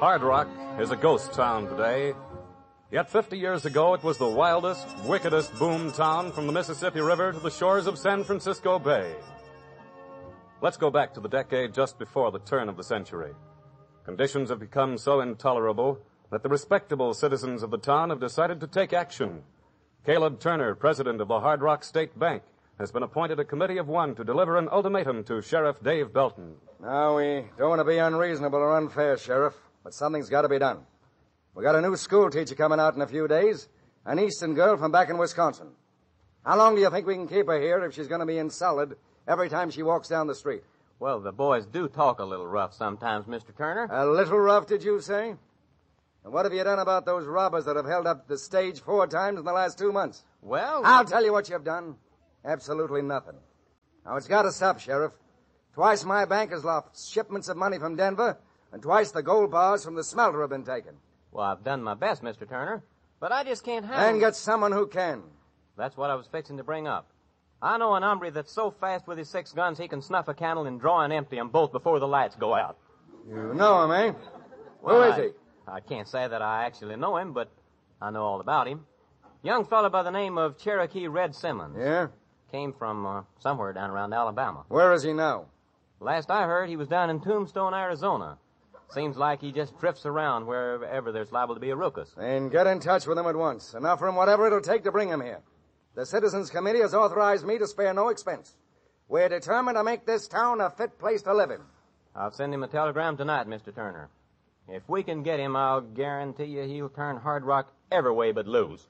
Hard Rock is a ghost town today. Yet 50 years ago, it was the wildest, wickedest boom town from the Mississippi River to the shores of San Francisco Bay. Let's go back to the decade just before the turn of the century. Conditions have become so intolerable that the respectable citizens of the town have decided to take action. Caleb Turner, president of the Hard Rock State Bank, has been appointed a committee of one to deliver an ultimatum to Sheriff Dave Belton. Now, we don't want to be unreasonable or unfair, Sheriff, but something's got to be done. We got a new school teacher coming out in a few days, an Eastern girl from back in Wisconsin. How long do you think we can keep her here if she's going to be insulted every time she walks down the street? Well, the boys do talk a little rough sometimes, Mr. Turner. A little rough, did you say? And what have you done about those robbers that have held up the stage 4 times in the last 2 months? Well, I'll tell you what you've done. Absolutely nothing. Now, it's got to stop, Sheriff. Twice my bank has lost shipments of money from Denver, and twice the gold bars from the smelter have been taken. Well, I've done my best, Mr. Turner, but I just can't And get someone who can. That's what I was fixing to bring up. I know an hombre that's so fast with his 6 guns he can snuff a candle and draw and empty them both before the lights go out. You know him, eh? Well, Who is he? I can't say that I actually know him, but I know all about him. Young fellow by the name of Cherokee Red Simmons. Yeah? Came from somewhere down around Alabama. Where is he now? Last I heard, he was down in Tombstone, Arizona. Seems like he just drifts around wherever there's liable to be a ruckus. Then get in touch with him at once and offer him whatever it'll take to bring him here. The Citizens Committee has authorized me to spare no expense. We're determined to make this town a fit place to live in. I'll send him a telegram tonight, Mr. Turner. If we can get him, I'll guarantee you he'll turn Hard Rock every way but lose.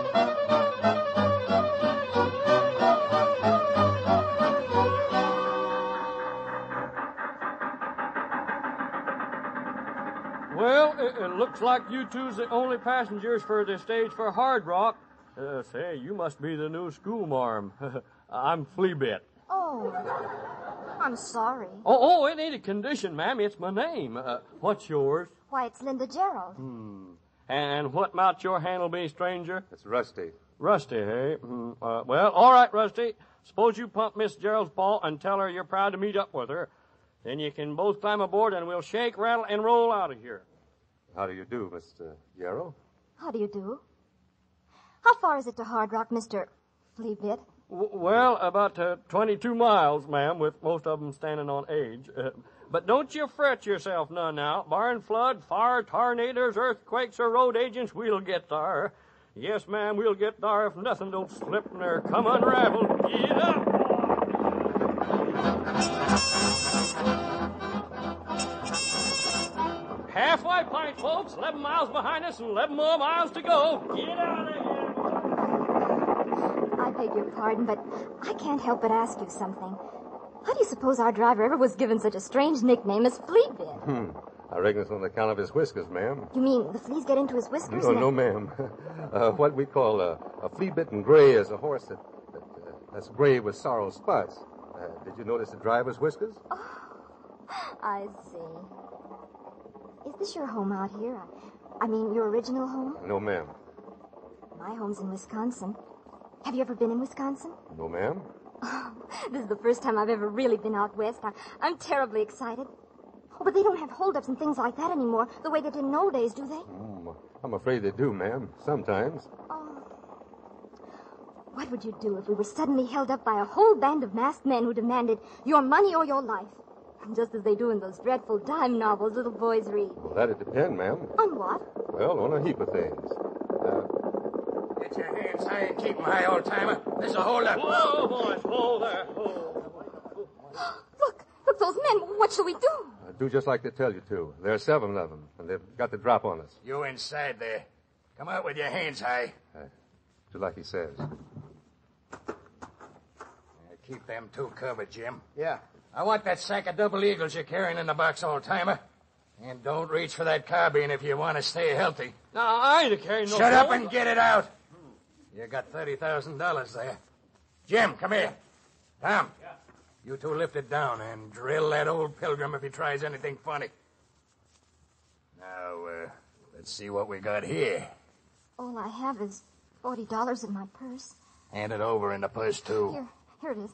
Well, it looks like you two's the only passengers for the stage for Hard Rock. Say, you must be the new schoolmarm. I'm Fleabit. Oh, I'm sorry. Oh, it ain't a condition, ma'am. It's my name. What's yours? Why, it's Linda Gerald. And what might your handle be, stranger? It's Rusty. Rusty, hey? Well, all right, Rusty. Suppose you pump Miss Gerald's paw and tell her you're proud to meet up with her. Then you can both climb aboard and we'll shake, rattle, and roll out of here. How do you do, Mr. Yarrow? How do you do? How far is it to Hard Rock, Mr. Fleabit? Well, about 22 miles, ma'am, with most of them standing on age. But don't you fret yourself none now. Barring flood, fire, tornadoes, earthquakes, or road agents, we'll get there. Yes, ma'am, we'll get there if nothing don't slip in there. Come unravel. Get up! Halfway point, folks. 11 miles behind us and 11 more miles to go. Get out of here. I beg your pardon, but I can't help but ask you something. How do you suppose our driver ever was given such a strange nickname as Fleabit? I reckon it's on account of his whiskers, ma'am. You mean the fleas get into his whiskers? No, ma'am. What we call a flea-bitten gray is a horse that's gray with sorrel spots. Did you notice the driver's whiskers? Oh, I see. Is this your home out here? I mean, your original home? No, ma'am. My home's in Wisconsin. Have you ever been in Wisconsin? No, ma'am. Oh, this is the first time I've ever really been out west. I'm terribly excited. Oh, but they don't have holdups and things like that anymore, the way they did in old days, do they? I'm afraid they do, ma'am. Sometimes. Oh. What would you do if we were suddenly held up by a whole band of masked men who demanded your money or your life? Just as they do in those dreadful dime novels little boys read. Well, that'd depend, ma'am. On what? Well, on a heap of things. Get your hands high and keep 'em high, old-timer. There's a hold-up. Whoa, boys, hold there. Look, those men. What shall we do? Do just like they tell you to. There are 7 of them, and they've got the drop on us. You inside there. Come out with your hands high. Do like he says. Keep them 2 covered, Jim. Yeah. I want that sack of double eagles you're carrying in the box, old-timer. And don't reach for that carbine if you want to stay healthy. No, I ain't carrying no... Shut up and get it out. You got $30,000 there. Jim, come here. Tom, you 2 lift it down and drill that old pilgrim if he tries anything funny. Now, let's see what we got here. All I have is $40 in my purse. Hand it over in the purse, too. Here it is.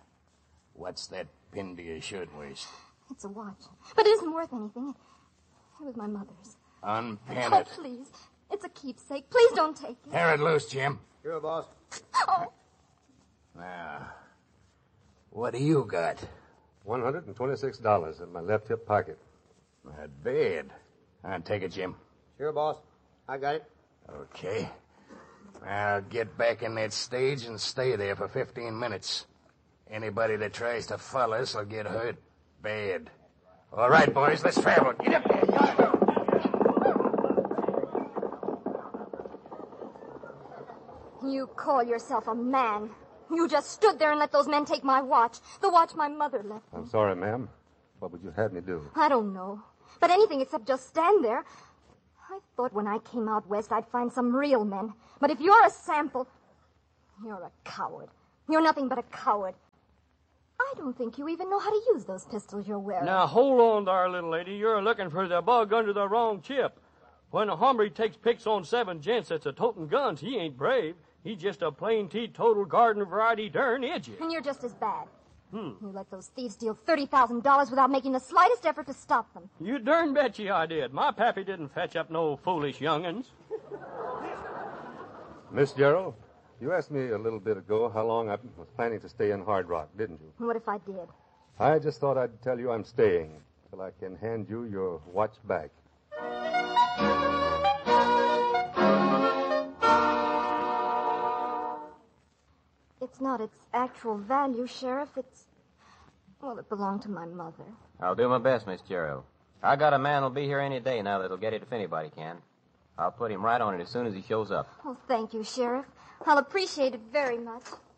What's that pinned to your shirt waist? It's a watch. But it isn't worth anything. It was my mother's. Unpin Oh, it. please. It's a keepsake. Please don't take it. Tear it loose, Jim. Sure, boss. Oh, Now, what do you got? $126 in my left hip pocket. Not bad. I'll take it, Jim. Sure, boss. I got it. Okay. Now, get back in that stage and stay there for 15 minutes. Anybody that tries to follow us will get hurt bad. All right, boys, let's travel. Get up there. Get up. you call yourself a man. You just stood there and let those men take my watch. The watch my mother left me. I'm sorry, ma'am. What would you have me do? I don't know. But anything except just stand there. I thought when I came out west I'd find some real men. But if you're a sample, you're a coward. You're nothing but a coward. I don't think you even know how to use those pistols you're wearing. Now, hold on there, little lady. You're looking for the bug under the wrong chip. When a hombre takes picks on 7 gents that's a toting guns, he ain't brave. He's just a plain teetotal garden variety darn idiot. And you're just as bad. You let those thieves steal $30,000 without making the slightest effort to stop them. You darn bet you I did. My pappy didn't fetch up no foolish young'uns. Miss Gerald, you asked me a little bit ago how long I was planning to stay in Hard Rock, didn't you? What if I did? I just thought I'd tell you I'm staying till I can hand you your watch back. It's not its actual value, Sheriff. Well, it belonged to my mother. I'll do my best, Miss Gerald. I got a man who'll be here any day now that'll get it if anybody can. I'll put him right on it as soon as he shows up. Oh, thank you, Sheriff. I'll appreciate it very much.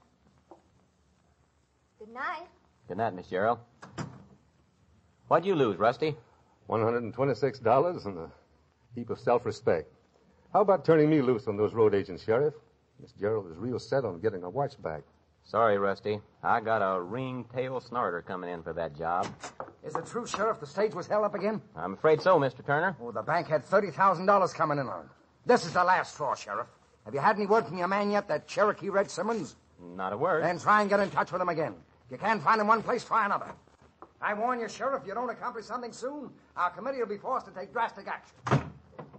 Good night. Good night, Miss Gerald. What'd you lose, Rusty? $126 and a heap of self-respect. How about turning me loose on those road agents, Sheriff? Miss Gerald is real set on getting her watch back. Sorry, Rusty. I got a ring-tail snorter coming in for that job. Is it true, Sheriff, the stage was held up again? I'm afraid so, Mr. Turner. Oh, the bank had $30,000 coming in on it. This is the last straw, Sheriff. Have you had any word from your man yet, that Cherokee Red Simmons? Not a word. Then try and get in touch with him again. If you can't find him one place, try another. I warn you, Sheriff, if you don't accomplish something soon, our committee will be forced to take drastic action.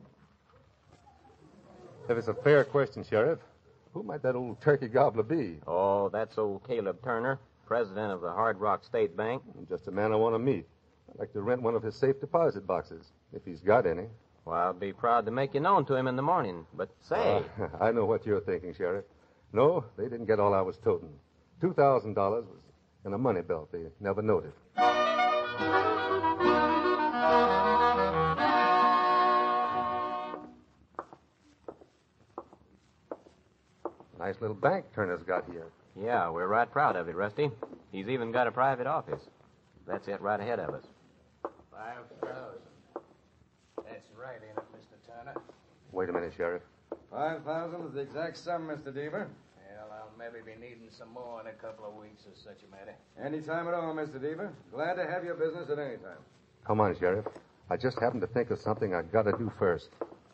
If it's a fair question, Sheriff, who might that old turkey gobbler be? Oh, that's old Caleb Turner, president of the Hard Rock State Bank. Just a man I want to meet. I'd like to rent one of his safe deposit boxes, if he's got any. Well, I'll be proud to make you known to him in the morning. But say... I know what you're thinking, Sheriff. No, they didn't get all I was toting. $2,000 was in a money belt. They never noted. Nice little bank Turner's got here. Yeah, we're right proud of it, Rusty. He's even got a private office. That's it right ahead of us. 5,000. That's right, ain't it, Mr. Turner? Wait a minute, Sheriff. 5,000 is the exact sum, Mr. Deaver. Well, I'll maybe be needing some more in a couple of weeks or such a matter. Any time at all, Mr. Deaver. Glad to have your business at any time. Come on, Sheriff. I just happened to think of something I got to do first.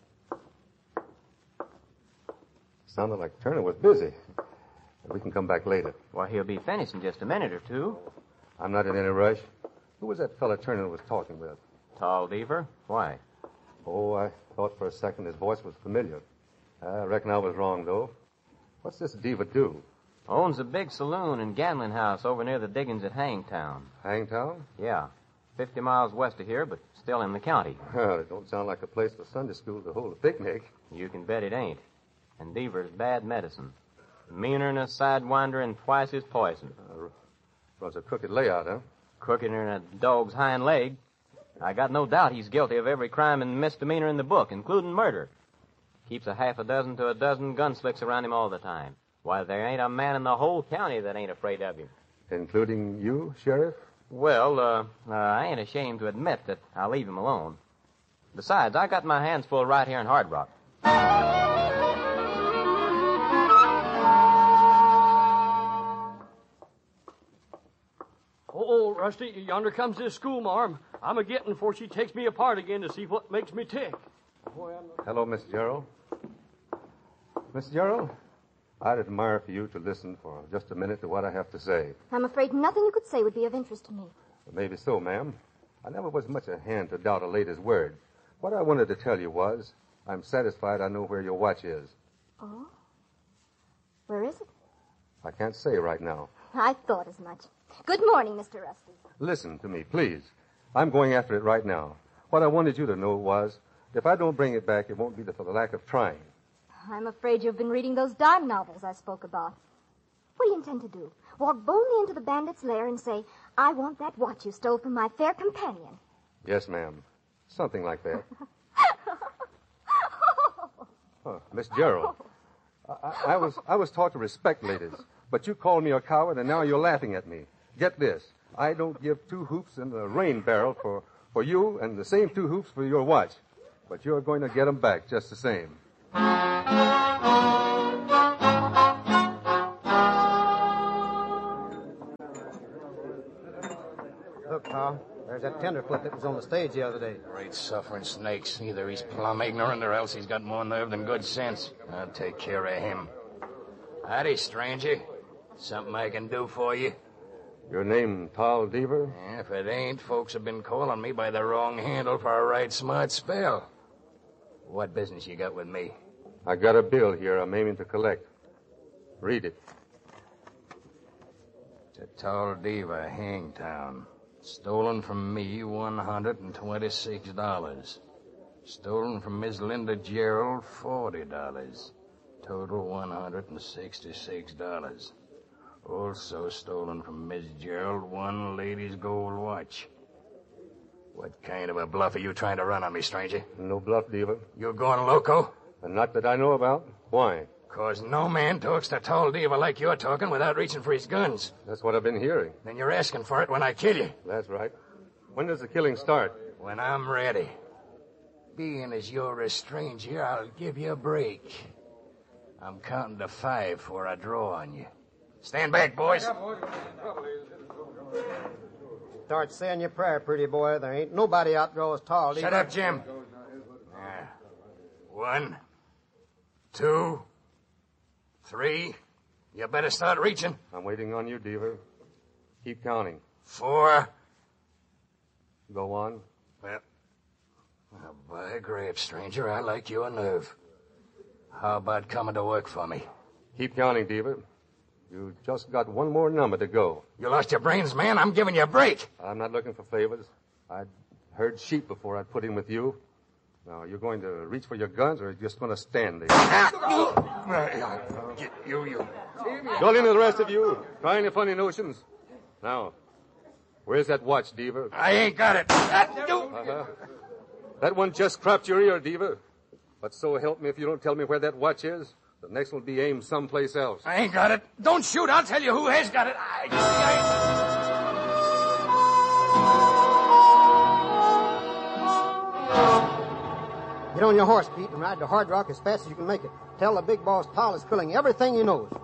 Sounded like Turner was busy. We can come back later. Well, he'll be finished in just a minute or two. I'm not in any rush. Who was that fella Turner was talking with? Tall Deaver? Why? Oh, I thought for a second his voice was familiar. I reckon I was wrong, though. What's this Deaver do? Owns a big saloon and gambling house over near the diggings at Hangtown. Hangtown? Yeah. 50 miles west of here, but still in the county. Well, it don't sound like a place for Sunday school to hold a picnic. You can bet it ain't. And Deaver's bad medicine. Meaner than a sidewinder and twice his poison. Runs a crooked layout, huh? Crookeder than a dog's hind leg. I got no doubt he's guilty of every crime and misdemeanor in the book, including murder. Keeps a half a dozen to a dozen gunslicks around him all the time. Why, there ain't a man in the whole county that ain't afraid of him. Including you, Sheriff? Well, I ain't ashamed to admit that I'll leave him alone. Besides, I got my hands full right here in Hard Rock. Oh, Rusty, yonder comes this schoolmarm. I'm a-getting before she takes me apart again to see what makes me tick. Hello, Miss Gerald. Miss Gerald, I'd admire for you to listen for just a minute to what I have to say. I'm afraid nothing you could say would be of interest to me. Maybe so, ma'am. I never was much a hand to doubt a lady's word. What I wanted to tell you was, I'm satisfied I know where your watch is. Oh? Where is it? I can't say right now. I thought as much. Good morning, Mr. Rusty. Listen to me, please. I'm going after it right now. What I wanted you to know was, if I don't bring it back, it won't be for the lack of trying. I'm afraid you've been reading those dime novels I spoke about. What do you intend to do? Walk boldly into the bandit's lair and say, I want that watch you stole from my fair companion. Yes, ma'am. Something like that. Miss Gerald, I was taught to respect ladies, but you called me a coward, and now you're laughing at me. Get this. I don't give 2 hoops in the rain barrel for you and the same 2 hoops for your watch. But you're going to get them back just the same. Look, Carl, there's that tenderfoot that was on the stage the other day. Great suffering snakes. Either he's plumb ignorant or else he's got more nerve than good sense. I'll take care of him. Howdy, stranger. Something I can do for you? Your name, Tall Deaver? Yeah, if it ain't, folks have been calling me by the wrong handle for a right smart spell. What business you got with me? I got a bill here I'm aiming to collect. Read it. To Tall Diva, Hangtown. Stolen from me, $126. Stolen from Miss Linda Gerald, $40. Total $166. Also stolen from Miss Gerald, 1 lady's gold watch. What kind of a bluff are you trying to run on me, stranger? No bluff, Deaver. You going loco? Not that I know about. Why? 'Cause no man talks to Tall Diva like you're talking without reaching for his guns. That's what I've been hearing. Then you're asking for it when I kill you. That's right. When does the killing start? When I'm ready. Being as you're a stranger, I'll give you a break. I'm counting to 5 before I draw on you. Stand back, boys. Start saying your prayer, pretty boy. There ain't nobody outdraws Tall. Shut up, Jim. 1, 2, 3. You better start reaching. I'm waiting on you, Deaver. Keep counting. 4. Go on. Well, by grapes, stranger, I like your nerve. How about coming to work for me? Keep counting, Deaver. You just got 1 more number to go. You lost your brains, man. I'm giving you a break. I'm not looking for favors. I'd herd sheep before I'd put in with you. Now, you're going to reach for your guns, or you're just going to stand there? Get you. Don't into the rest of you. Try any funny notions. Now, where's that watch, Deaver? I ain't got it. That one just crapped your ear, Deaver. But so help me if you don't tell me where that watch is. The next will be aimed someplace else. I ain't got it. Don't shoot. I'll tell you who has got it. Get on your horse, Pete, and ride to Hard Rock as fast as you can make it. Tell the big boss Tall is spilling everything he knows.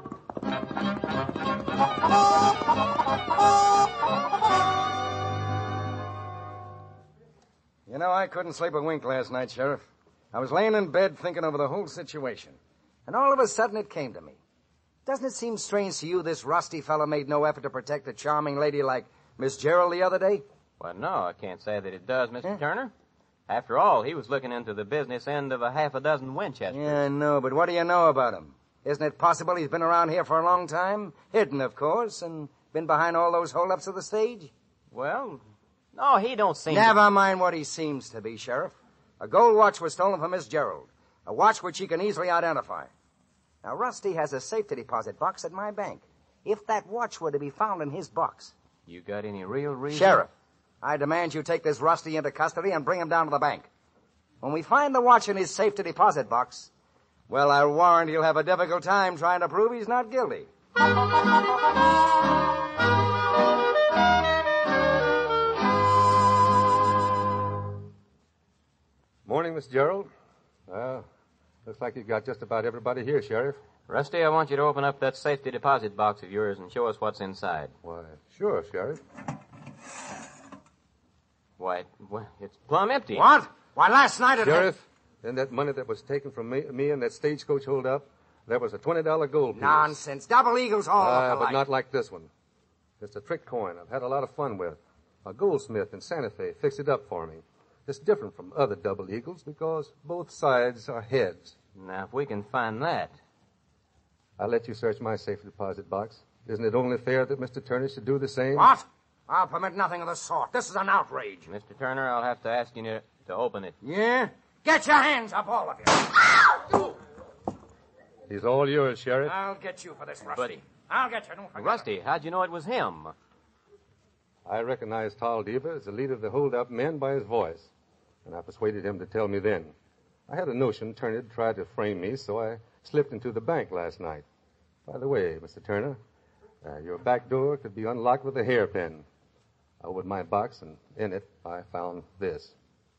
You know, I couldn't sleep a wink last night, Sheriff. I was laying in bed thinking over the whole situation. And all of a sudden it came to me. Doesn't it seem strange to you this rusty fellow made no effort to protect a charming lady like Miss Gerald the other day? Well, no, I can't say that it does, Mr. Turner. After all, he was looking into the business end of a half a dozen Winchesters. Yeah, I know, but what do you know about him? Isn't it possible he's been around here for a long time? Hidden, of course, and been behind all those holdups of the stage? Well, no, he don't seem Never mind what he seems to be, Sheriff. A gold watch was stolen from Miss Gerald. A watch which he can easily identify. Now, Rusty has a safety deposit box at my bank. If that watch were to be found in his box... You got any real reason? Sheriff, I demand you take this Rusty into custody and bring him down to the bank. When we find the watch in his safety deposit box, well, I warrant he'll have a difficult time trying to prove he's not guilty. Morning, Miss Gerald. Looks like you've got just about everybody here, Sheriff. Rusty, I want you to open up that safety deposit box of yours and show us what's inside. Why, sure, Sheriff. Why, it's plumb empty. What? Why, last night... Sheriff, in that money that was taken from me and that stagecoach holdup, there was a $20 gold piece. Nonsense. Double eagles all look But alike. not like this one. It's a trick coin I've had a lot of fun with. A goldsmith in Santa Fe fixed it up for me. It's different from other double eagles because both sides are heads. Now, if we can find that. I'll let you search my safe deposit box. Isn't it only fair that Mr. Turner should do the same? What? I'll permit nothing of the sort. This is an outrage. Mr. Turner, I'll have to ask you to open it. Yeah? Get your hands up, all of you. He's all yours, Sheriff. I'll get you for this, Rusty. I'll get you. Don't forget Rusty, how'd you know it was him? I recognized Taldiva as the leader of the hold-up men by his voice, and I persuaded him to tell me then. I had a notion Turner tried to frame me, so I slipped into the bank last night. By the way, Mr. Turner, your back door could be unlocked with a hairpin. I opened my box, and in it I found this.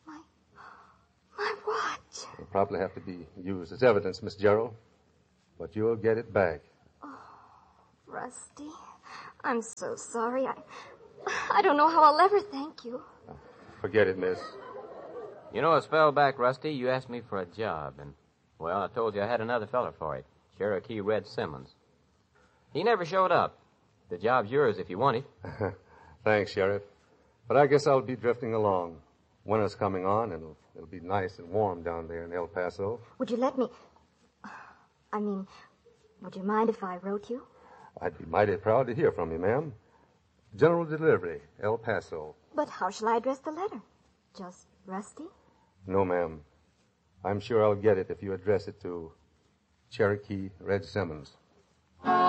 My watch. It'll probably have to be used as evidence, Miss Gerald, but you'll get it back. Rusty, I'm so sorry. I don't know how I'll ever thank you. Forget it, miss. You know, a spell back, Rusty, you asked me for a job, and, well, I told you I had another fella for it, Cherokee Red Simmons. He never showed up. The job's yours if you want it. Thanks, Sheriff. But I guess I'll be drifting along. Winter's coming on, and it'll be nice and warm down there in El Paso. Would you let me... would you mind if I wrote you? I'd be mighty proud to hear from you, ma'am. General Delivery, El Paso. But how shall I address the letter? Just Rusty? No, ma'am. I'm sure I'll get it if you address it to Cherokee Red Simmons.